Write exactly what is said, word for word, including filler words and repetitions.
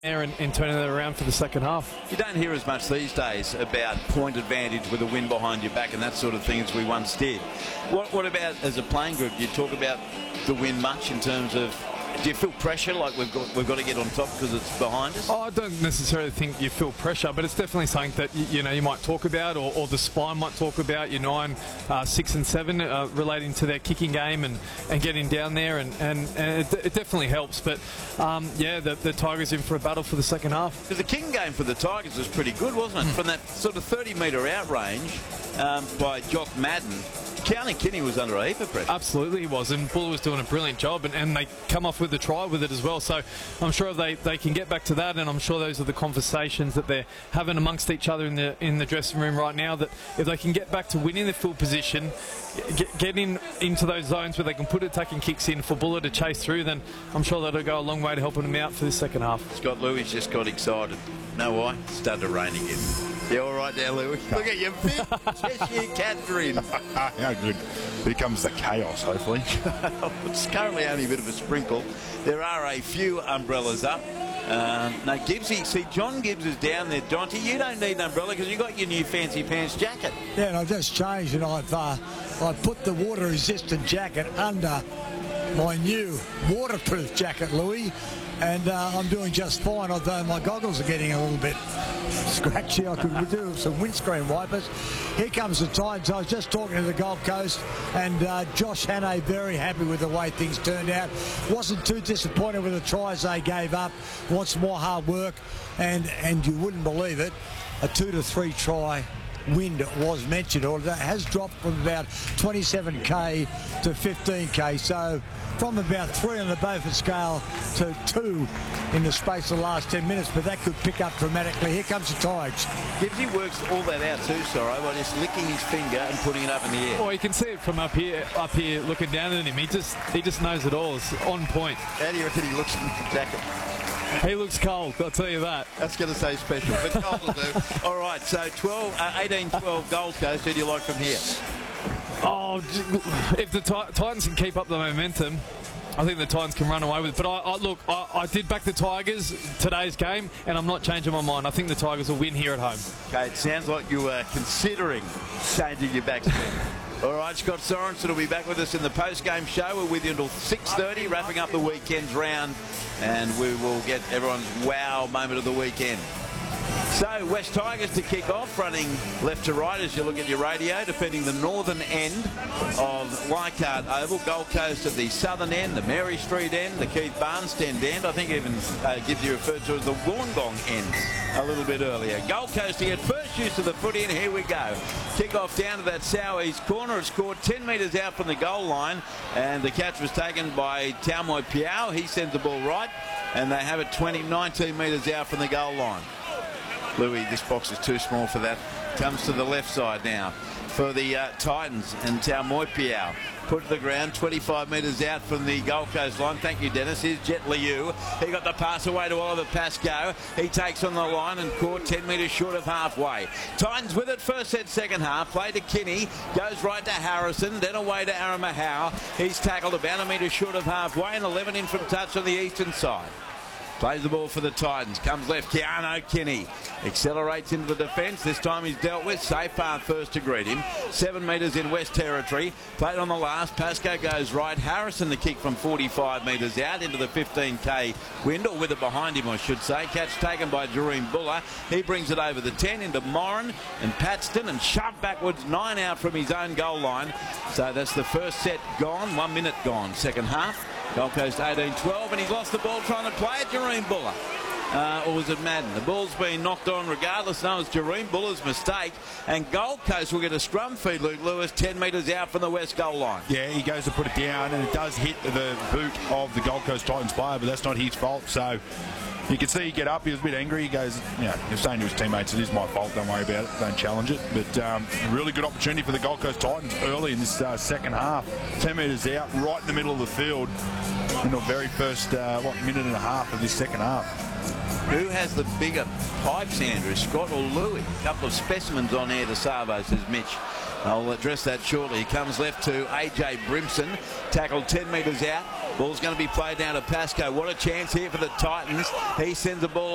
there and, and turning it around for the second half. You don't hear as much these days about point advantage with a win behind your back and that sort of thing as we once did. What, what about as a playing group? Do you talk about the win much in terms of, do you feel pressure like we've got we've got to get on top because it's behind us? Oh, I don't necessarily think you feel pressure, but it's definitely something that you, you know you might talk about, or, or the spine might talk about. Your nine, uh, six, and seven uh, relating to their kicking game and, and getting down there, and, and, and it, it definitely helps. But um, yeah, the, the Tigers in for a battle for the second half. Because the kicking game for the Tigers was pretty good, wasn't it? From that sort of thirty metre out range um, by Jock Madden. County Kinney was under a heap of pressure. Absolutely he was, and Buller was doing a brilliant job, and, and they come off with a try with it as well. So I'm sure they, they can get back to that, and I'm sure those are the conversations that they're having amongst each other in the in the dressing room right now, that if they can get back to winning the field position, get, get in into those zones where they can put attacking kicks in for Buller to chase through, then I'm sure that'll go a long way to helping them out for the second half. Scott Louis just got excited. Know why? It started to rain again. You all right there, Louis? Look at your big Cheshire cat grin. How good. Here comes the chaos, hopefully. It's currently only a bit of a sprinkle. There are a few umbrellas up. Um, no, Gibbsy, see, John Gibbs is down there. Dante, you don't need an umbrella because you got your new fancy pants jacket. Yeah, and I've just changed, and I've, uh, I've put the water-resistant jacket under my new waterproof jacket, Louis. And uh, I'm doing just fine, although my goggles are getting a little bit scratchy. I could do some windscreen wipers. Here comes the Titans. I was just talking to the Gold Coast, and uh, Josh Hannay very happy with the way things turned out. Wasn't too disappointed with the tries they gave up. Wants more hard work, and and you wouldn't believe it, a two to three try wind was mentioned, or that has dropped from about twenty-seven K to fifteen K. So from about three on the Beaufort scale to two in the space of the last ten minutes, but that could pick up dramatically. Here comes the Tigers. Gibbsy works all that out too, sorry, by just licking his finger and putting it up in the air. Well, you can see it from up here, up here, looking down at him. He just, he just knows it all. It's on point. How do you reckon he looks in the jacket? He looks cold, I'll tell you that. That's going to say special, but cold will do. All right, so twelve, uh, eighteen twelve Gold Coast. Who do you like from here? Oh, if the Titans can keep up the momentum, I think the Titans can run away with it. But I, I look, I, I did back the Tigers today's game, and I'm not changing my mind. I think the Tigers will win here at home. Okay, it sounds like you were considering changing your back spin. All right, Scott Sorensen will be back with us in the post-game show. We're with you until six thirty, wrapping up the weekend's round, and we will get everyone's wow moment of the weekend. So, West Tigers to kick off, running left to right as you look at your radio, defending the northern end of Leichhardt Oval. Gold Coast at the southern end, the Mary Street end, the Keith Barnstend end. I think even uh, gives you referred to as the Wollongong end a little bit earlier. Gold Coast to get first use of the foot in. Here we go. Kick off down to that Sow East corner. It's scored ten metres out from the goal line, and the catch was taken by Taumoi Piao. He sends the ball right, and they have it twenty, nineteen metres out from the goal line. Louis, this box is too small for that. Comes to the left side now for the uh, Titans, and Taumoi Piao put to the ground twenty-five metres out from the Gold Coast line. Thank you, Dennis. Here's Jet Liu. He got the pass away to Oliver Pascoe. He takes on the line and caught ten metres short of halfway. Titans with it, first set, second half. Play to Kinney. Goes right to Harrison, then away to Aramahau. He's tackled about a metre short of halfway, and eleven in from touch on the eastern side. Plays the ball for the Titans. Comes left, Keanu Kinney. Accelerates into the defence. This time he's dealt with. Safe path first to greet him. Seven metres in West Territory. Played on the last. Pascoe goes right. Harrison the kick from forty-five metres out into the fifteen K window. With it behind him, I should say. Catch taken by Jareem Buller. He brings it over the ten into Moran and Paxton and shoved backwards. Nine out from his own goal line. So that's the first set gone. One minute gone. Second half. Gold Coast eighteen twelve, and he's lost the ball trying to play it, Jareem Buller. Uh, or was it Madden? The ball's been knocked on regardless. No, it's Jareem Buller's mistake. And Gold Coast will get a scrum feed, Luke Lewis, ten metres out from the west goal line. Yeah, he goes to put it down, and it does hit the boot of the Gold Coast Titans player, but that's not his fault. So you can see he get up. He was a bit angry. He goes, you know, he was saying to his teammates, it is my fault. Don't worry about it. Don't challenge it. But um, really good opportunity for the Gold Coast Titans early in this uh, second half. ten metres out, right in the middle of the field in the very first, uh, what, minute and a half of this second half. Who has the bigger pipes, Andrew, Scott or Louis? A couple of specimens on air to Savo, says Mitch. I'll address that shortly. He comes left to A J Brimson. Tackled ten metres out. Ball's going to be played down to Pascoe. What a chance here for the Titans. He sends the ball